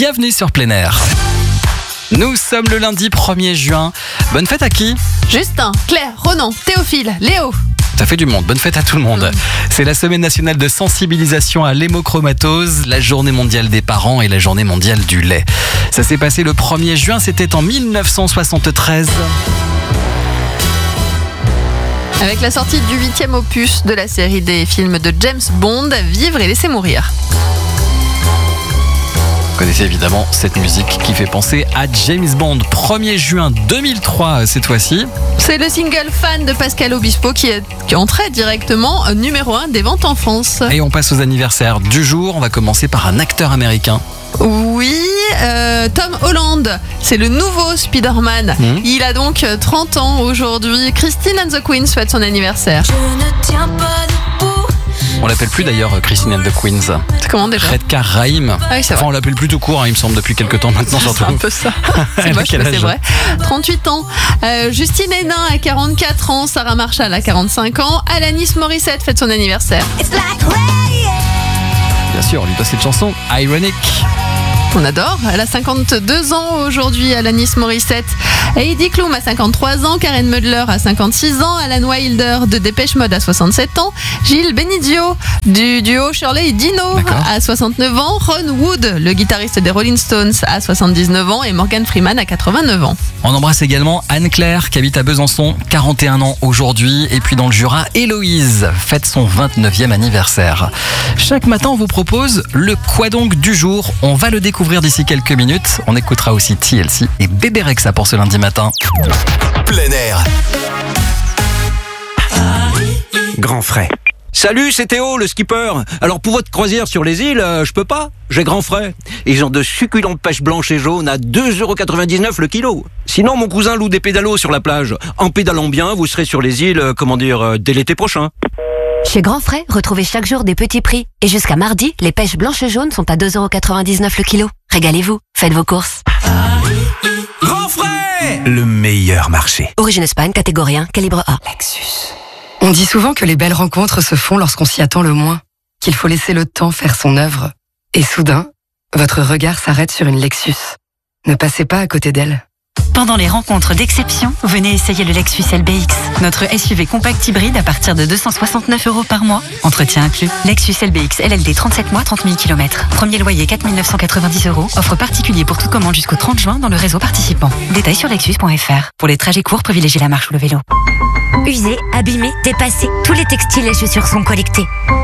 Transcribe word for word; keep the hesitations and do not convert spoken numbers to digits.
bienvenue sur Plein Air. Nous sommes le lundi premier juin. Bonne fête à qui ? Justin, Claire, Ronan, Théophile, Léo. Ça fait du monde, bonne fête à tout le monde. Mmh. C'est la semaine nationale de sensibilisation à l'hémochromatose, la journée mondiale des parents et la journée mondiale du lait. Ça s'est passé le premier juin, c'était en mille neuf cent soixante-treize. Avec la sortie du huitième opus de la série des films de James Bond, Vivre et laisser mourir. Vous connaissez évidemment cette musique qui fait penser à James Bond. premier juin deux mille trois cette fois-ci. C'est le single Fan de Pascal Obispo qui, est, qui entrait directement numéro un des ventes en France. Et on passe aux anniversaires du jour. On va commencer par un acteur américain. Oui, euh, Tom Holland, c'est le nouveau Spider-Man. Mmh. Il a donc trente ans aujourd'hui. Christine and the Queens fête son anniversaire. Je ne tiens pas debout. On l'appelle plus d'ailleurs Christine and the Queens. C'est comment déjà ? Redcar Rahim. Ah oui, c'est enfin, on l'appelle plutôt court, hein, il me semble, depuis quelques temps maintenant. Surtout. C'est un peu ça. C'est moche, mais c'est vrai. trente-huit ans. Euh, Justine Hénin a quarante-quatre ans. Sarah Marshall a quarante-cinq ans. Alanis Morissette fête son anniversaire. Bien sûr, on lui passe cette chanson, Ironic. On adore. Elle a cinquante-deux ans aujourd'hui, Alanis Morissette. Heidi Klum a cinquante-trois ans, Karen Mudler a cinquante-six ans, Alan Wilder de Dépêche Mode a soixante-sept ans, Gilles Benizio du duo Shirley et Dino D'accord. a soixante-neuf ans, Ron Wood, le guitariste des Rolling Stones, a soixante-dix-neuf ans et Morgan Freeman a quatre-vingt-neuf ans. On embrasse également Anne-Claire qui habite à Besançon, quarante et un ans aujourd'hui. Et puis dans le Jura, Héloïse fête son vingt-neuvième anniversaire. Chaque matin, on vous propose le quoi donc du jour. On va le découvrir d'ici quelques minutes. On écoutera aussi T L C et Bébé Rexha pour ce lundi matin. Plein air. Grand frais. Salut, c'est Théo, le skipper. Alors pour votre croisière sur les îles, euh, je peux pas. J'ai grand frais. Et genre de succulentes pêches blanches et jaunes à deux euros quatre-vingt-dix-neuf le kilo. Sinon, mon cousin loue des pédalos sur la plage. En pédalant bien, vous serez sur les îles, euh, comment dire, euh, dès l'été prochain. Chez Grand Frais, retrouvez chaque jour des petits prix. Et jusqu'à mardi, les pêches blanches et jaunes sont à deux euros quatre-vingt-dix-neuf le kilo. Régalez-vous, faites vos courses. Grand frais, le meilleur marché. Origine Espagne, catégorie un, calibre A. Lexus. On dit souvent que les belles rencontres se font lorsqu'on s'y attend le moins, qu'il faut laisser le temps faire son œuvre. Et soudain, votre regard s'arrête sur une Lexus. Ne passez pas à côté d'elle. Pendant les rencontres d'exception, venez essayer le Lexus L B X, notre S U V compact hybride à partir de deux cent soixante-neuf euros par mois. Entretien inclus. Lexus L B X L L D trente-sept mois, trente mille kilomètres. Premier loyer quatre mille neuf cent quatre-vingt-dix euros. Offre particulier pour toute commande jusqu'au trente juin dans le réseau participant. Détails sur lexus point f r. Pour les trajets courts, privilégiez la marche ou le vélo. Usés, abîmés, dépassés, tous les textiles et chaussures sont collectés.